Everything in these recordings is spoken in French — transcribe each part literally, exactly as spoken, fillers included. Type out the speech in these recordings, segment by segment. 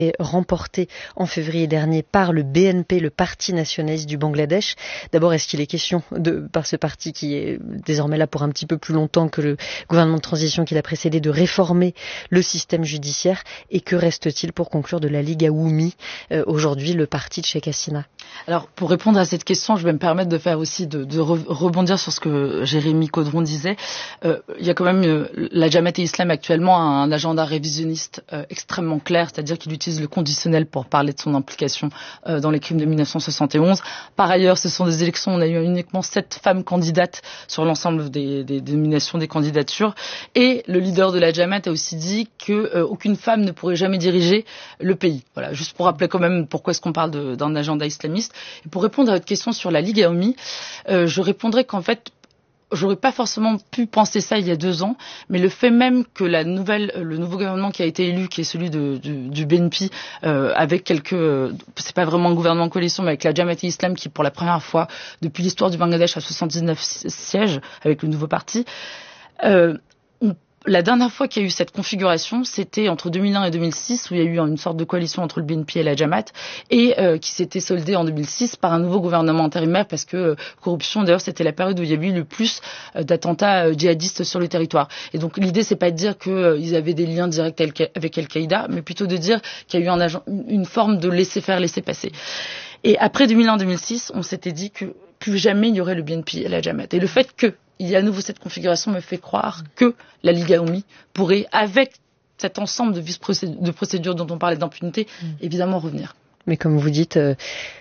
remporté en février dernier par le B N P, le Parti nationaliste du Bangladesh. D'abord, est-ce qu'il est question, de, par ce parti qui est désormais là pour un petit peu plus longtemps que le gouvernement de transition qui l'a précédé, de réformer le système judiciaire? Et que reste-t-il pour conclure de la Ligue Aoumi, euh, aujourd'hui le parti de Sheikh Hasina? Alors, pour répondre à cette question, je vais me permettre de faire aussi, de, de re- rebondir sur ce que Jérémy Caudron disait. Euh, il y a quand même, euh, la Jamaat Islam actuellement a un agenda révisionniste euh, extrêmement clair, c'est-à-dire qu'il utilise le conditionnel pour parler de son implication euh, dans les crimes de dix-neuf cent soixante et onze. Par ailleurs, ce sont des élections, on a eu uniquement sept femmes candidates sur l'ensemble des, des, des nominations des candidatures. Et le leader de la Jamaat a aussi dit que euh, aucune femme ne pourrait jamais diriger le pays. Voilà, juste pour rappeler quand même pourquoi est-ce qu'on parle de, d'un agenda islamiste. Et pour répondre à votre question sur la Ligue Aoumi, euh, je répondrai qu'en fait, j'aurais pas forcément pu penser ça il y a deux ans, mais le fait même que la nouvelle, le nouveau gouvernement qui a été élu, qui est celui de, du, du B N P, euh, avec quelques, euh, c'est pas vraiment un gouvernement de coalition, mais avec la Jamaat Islam qui, pour la première fois depuis l'histoire du Bangladesh, a soixante-dix-neuf sièges avec le nouveau parti. Euh, on La dernière fois qu'il y a eu cette configuration, c'était entre deux mille un et deux mille six, où il y a eu une sorte de coalition entre le B N P et la Jamaat, et euh, qui s'était soldée en deux mille six par un nouveau gouvernement intérimaire, parce que euh, corruption, d'ailleurs, c'était la période où il y a eu le plus euh, d'attentats euh, djihadistes sur le territoire. Et donc l'idée, c'est pas de dire qu'ils euh, avaient des liens directs avec Al-Qaïda, mais plutôt de dire qu'il y a eu un agent, une forme de laisser-faire, laisser-passer. Et après deux mille un deux mille six, on s'était dit que plus jamais il y aurait le B N P et la Jamaat. Et le fait que il y a à nouveau cette configuration me fait croire que la Ligue Aoumi pourrait, avec cet ensemble de, vice-procédures, de procédures dont on parlait d'impunité, mmh. évidemment revenir. Mais comme vous dites, euh,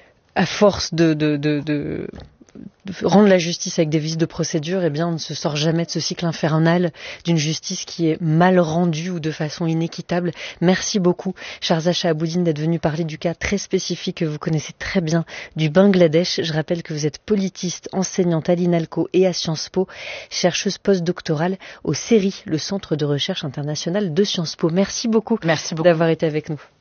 à force de, de, de, de, de rendre la justice avec des vices de procédure, eh bien, on ne se sort jamais de ce cycle infernal d'une justice qui est mal rendue ou de façon inéquitable. Merci beaucoup, Sharza Shahaboudine, d'être venue parler du cas très spécifique que vous connaissez très bien du Bangladesh. Je rappelle que vous êtes politiste, enseignante à l'INALCO et à Sciences Po, chercheuse postdoctorale au C E R I, le Centre de recherche international de Sciences Po. Merci beaucoup, Merci beaucoup d'avoir été avec nous.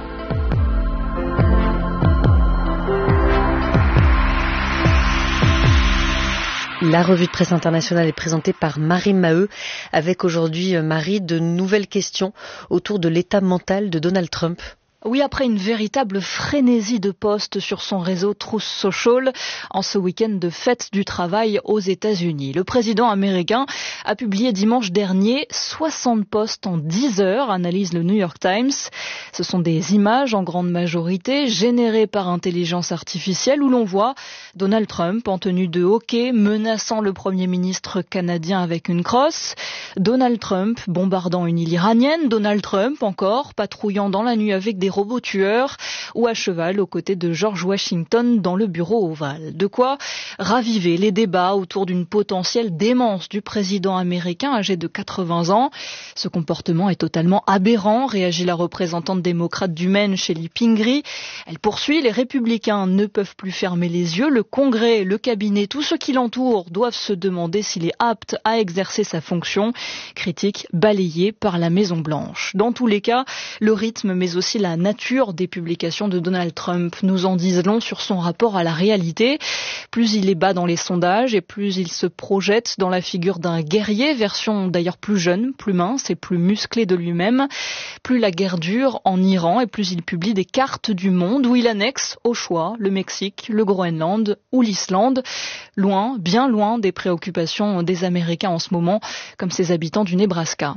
La revue de presse internationale est présentée par Marie Maheu, avec aujourd'hui, Marie, de nouvelles questions autour de l'état mental de Donald Trump. Oui, après une véritable frénésie de posts sur son réseau Truth Social en ce week-end de fête du travail aux États-Unis. Le président américain a publié dimanche dernier soixante posts en dix heures, analyse le New York Times. Ce sont des images en grande majorité générées par intelligence artificielle où l'on voit Donald Trump en tenue de hockey menaçant le Premier ministre canadien avec une crosse, Donald Trump bombardant une île iranienne, Donald Trump encore patrouillant dans la nuit avec des robots tueurs ou à cheval aux côtés de George Washington dans le bureau ovale. De quoi raviver les débats autour d'une potentielle démence du président américain âgé de quatre-vingts ans. Ce comportement est totalement aberrant, réagit la représentante démocrate du Maine, Shelley Pingree. Elle poursuit, les républicains ne peuvent plus fermer les yeux. Le Congrès, le cabinet, tous ceux qui l'entourent doivent se demander s'il est apte à exercer sa fonction. Critique balayée par la Maison-Blanche. Dans tous les cas, le rythme mais aussi la nature des publications de Donald Trump nous en disent long sur son rapport à la réalité. Plus il est bas dans les sondages et plus il se projette dans la figure d'un guerrier, version d'ailleurs plus jeune, plus mince et plus musclé de lui-même. Plus la guerre dure en Iran et plus il publie des cartes du monde où il annexe au choix le Mexique, le Groenland ou l'Islande. Loin, bien loin des préoccupations des Américains en ce moment, comme ces habitants du Nebraska.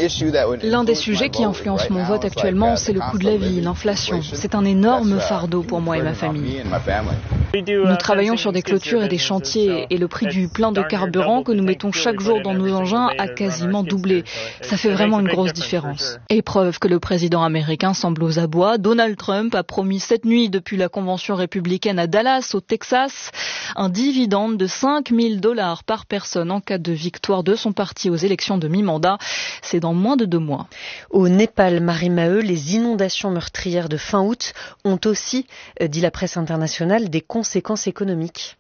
L'un des sujets qui influence mon vote actuellement, c'est le coût de la vie, l'inflation. C'est un énorme fardeau pour moi et ma famille. Nous travaillons sur des clôtures et des chantiers et le prix du plein de carburant que nous mettons chaque jour dans nos engins a quasiment doublé. Ça fait vraiment une grosse différence. Et preuve que le président américain semble aux abois, Donald Trump a promis cette nuit depuis la convention républicaine à Dallas, au Texas, un dividende de cinq mille dollars par personne en cas de victoire de son parti aux élections de mi-mandat. C'est dans moins de deux mois. Au Népal, Marie Maheu, les inondations meurtrières de fin août ont aussi, dit la presse internationale, des conséquences économiques.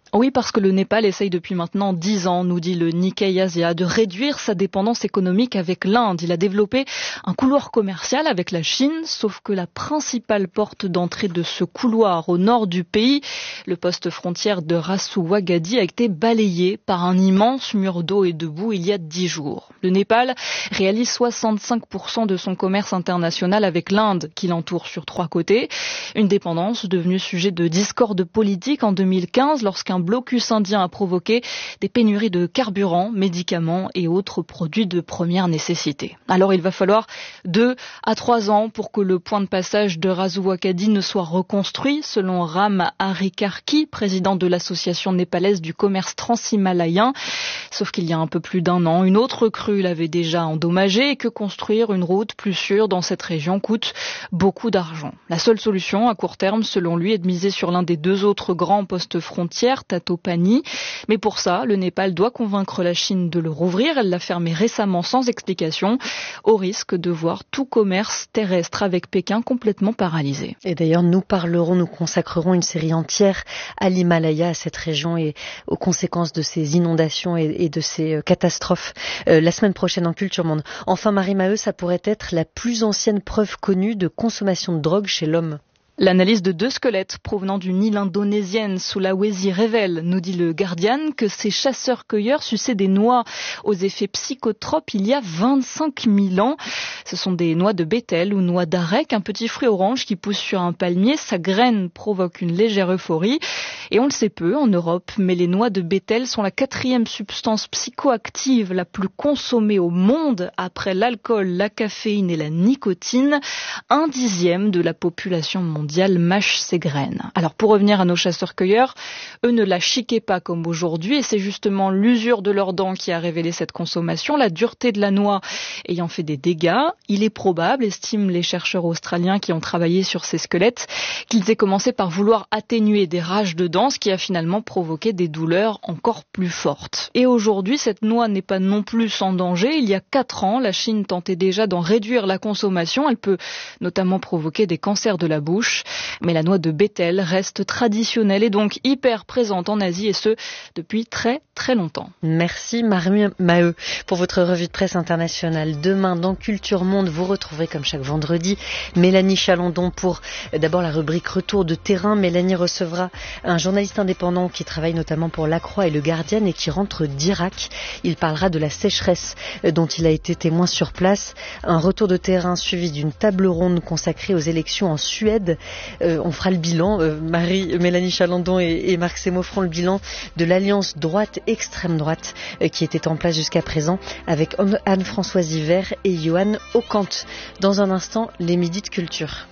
Oui, parce que le Népal essaye depuis maintenant dix ans, nous dit le Nikkei Asia, de réduire sa dépendance économique avec l'Inde. Il a développé un couloir commercial avec la Chine, sauf que la principale porte d'entrée de ce couloir au nord du pays, le poste frontière de Rasuwagadi, a été balayé par un immense mur d'eau et de boue il y a dix jours. Le Népal réalise soixante-cinq pour cent de son commerce international avec l'Inde, qui l'entoure sur trois côtés. Une dépendance devenue sujet de discorde politique en deux mille quinze, lorsqu'un blocus indien a provoqué des pénuries de carburant, médicaments et autres produits de première nécessité. Alors il va falloir deux à trois ans pour que le point de passage de Rasuwagadi ne soit reconstruit, selon Ram Harikarki, président de l'association népalaise du commerce transhimalayen. Sauf qu'il y a un peu plus d'un an, une autre crue l'avait déjà endommagé et que construire une route plus sûre dans cette région coûte beaucoup d'argent. La seule solution à court terme, selon lui, est de miser sur l'un des deux autres grands postes frontières, Tatopani. Mais pour ça, le Népal doit convaincre la Chine de le rouvrir. Elle l'a fermé récemment sans explication, au risque de voir tout commerce terrestre avec Pékin complètement paralysé. Et d'ailleurs, nous parlerons, nous consacrerons une série entière à l'Himalaya, à cette région et aux conséquences de ces inondations et, et de ces catastrophes euh, la semaine prochaine en Culture Monde. Enfin, Marie Maheu, ça pourrait être la plus ancienne preuve connue de consommation de drogue chez l'homme. L'analyse de deux squelettes provenant d'une île indonésienne, Sulawesi, révèle, nous dit le Guardian, que ces chasseurs-cueilleurs suçaient des noix aux effets psychotropes il y a vingt-cinq mille ans. Ce sont des noix de bétel ou noix d'arec, un petit fruit orange qui pousse sur un palmier. Sa graine provoque une légère euphorie. Et on le sait peu en Europe, mais les noix de bétel sont la quatrième substance psychoactive la plus consommée au monde après l'alcool, la caféine et la nicotine. Un dixième de la population mondiale mâche ses graines. Alors pour revenir à nos chasseurs-cueilleurs, eux ne la chiquaient pas comme aujourd'hui et c'est justement l'usure de leurs dents qui a révélé cette consommation, la dureté de la noix ayant fait des dégâts. Il est probable, estiment les chercheurs australiens qui ont travaillé sur ces squelettes, qu'ils aient commencé par vouloir atténuer des rages de dents, ce qui a finalement provoqué des douleurs encore plus fortes. Et aujourd'hui, cette noix n'est pas non plus sans danger. Il y a quatre ans, la Chine tentait déjà d'en réduire la consommation. Elle peut notamment provoquer des cancers de la bouche. Mais la noix de bétel reste traditionnelle et donc hyper présente en Asie et ce, depuis très très longtemps. Merci Marie Maheu pour votre revue de presse internationale. Demain dans Culture Monde, vous retrouverez comme chaque vendredi Mélanie Chalandon pour d'abord la rubrique Retour de terrain. Mélanie recevra un journaliste indépendant qui travaille notamment pour La Croix et Le Guardian et qui rentre d'Irak. Il parlera de la sécheresse dont il a été témoin sur place. Un retour de terrain suivi d'une table ronde consacrée aux élections en Suède. Euh, on fera le bilan, euh, Marie, Mélanie Chalandon et, et Marc Semo feront le bilan de l'alliance droite-extrême droite euh, qui était en place jusqu'à présent avec Anne-Françoise Hiver et Johan Ocante. Dans un instant, les midis de culture.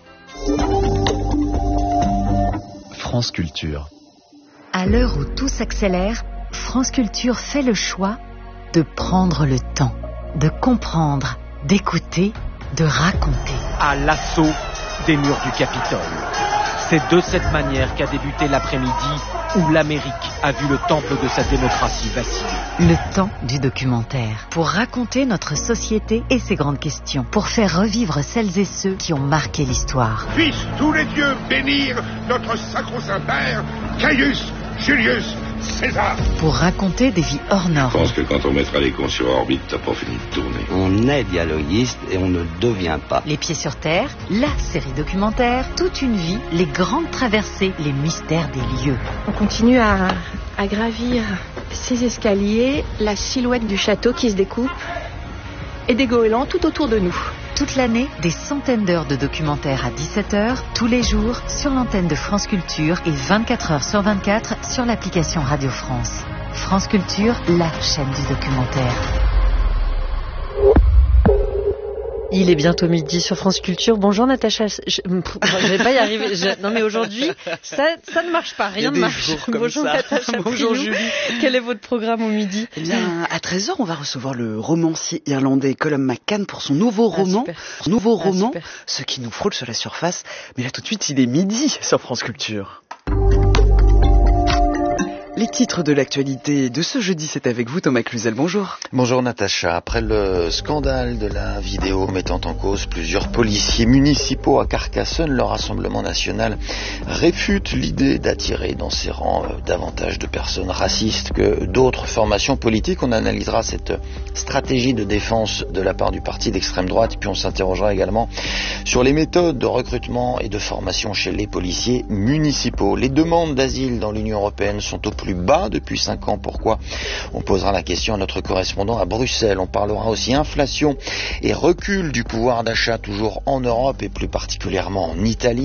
France Culture. À l'heure où tout s'accélère, France Culture fait le choix de prendre le temps, de comprendre, d'écouter, de raconter. À l'assaut des murs du Capitole. C'est de cette manière qu'a débuté l'après-midi où l'Amérique a vu le temple de sa démocratie vaciller. Le temps du documentaire. Pour raconter notre société et ses grandes questions. Pour faire revivre celles et ceux qui ont marqué l'histoire. Puissent tous les dieux bénir notre sacro-saint père, Caius Julius César. Pour raconter des vies hors normes. Je pense que quand on mettra les cons sur orbite, t'as pas fini de tourner. On est dialoguiste et on ne devient pas. Les pieds sur terre, la série documentaire, toute une vie, les grandes traversées, les mystères des lieux. On continue à, à gravir ces escaliers, la silhouette du château qui se découpe et des goélands tout autour de nous. Toute l'année, des centaines d'heures de documentaires à dix-sept heures, tous les jours, sur l'antenne de France Culture et vingt-quatre heures sur vingt-quatre sur l'application Radio France. France Culture, la chaîne du documentaire. Il est bientôt midi sur France Culture. Bonjour Natacha. Je, je vais pas y arriver. Je, non mais aujourd'hui, ça, ça ne marche pas. Rien ne marche. Bonjour ça. Natacha. Bonjour Priou. Julie. Quel est votre programme au midi? Eh bien, à treize heures, on va recevoir le romancier irlandais Colum McCann pour son nouveau roman. Ah, nouveau ah, roman, super. Ce qui nous frôle sur la surface. Mais là, tout de suite, il est midi sur France Culture. Les Les titres de l'actualité de ce jeudi, c'est avec vous Thomas Cluzel, bonjour. Bonjour Natacha. Après le scandale de la vidéo mettant en cause plusieurs policiers municipaux à Carcassonne, le Rassemblement national réfute l'idée d'attirer dans ses rangs davantage de personnes racistes que d'autres formations politiques. On analysera cette stratégie de défense de la part du parti d'extrême droite, puis on s'interrogera également sur les méthodes de recrutement et de formation chez les policiers municipaux. Les demandes d'asile dans l'Union européenne sont au plus bas depuis cinq ans. Pourquoi ? On posera la question à notre correspondant à Bruxelles. On parlera aussi inflation et recul du pouvoir d'achat toujours en Europe et plus particulièrement en Italie.